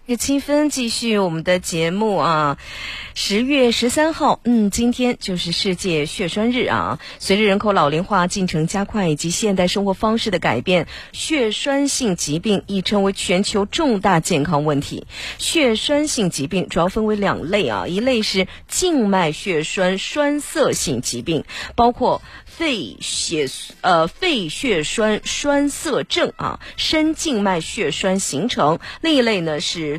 7分继续我们的节目啊，10月13号，今天就是世界血栓日啊。随着人口老龄化进程加快以及现代生活方式的改变，血栓性疾病已成为全球重大健康问题。血栓性疾病主要分为2类啊，一类是静脉血栓栓塞性疾病，包括肺血栓栓塞症啊，深静脉血栓形成；另一类呢是